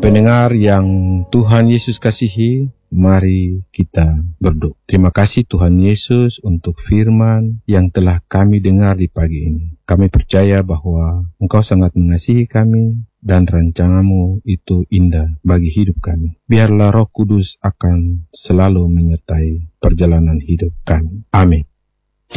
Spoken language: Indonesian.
Pendengar yang Tuhan Yesus kasihi, mari kita berdoa. Terima kasih Tuhan Yesus untuk firman yang telah kami dengar di pagi ini. Kami percaya bahwa Engkau sangat mengasihi kami dan rancangan-Mu itu indah bagi hidup kami. Biarlah Roh Kudus akan selalu menyertai perjalanan hidup kami. Amin.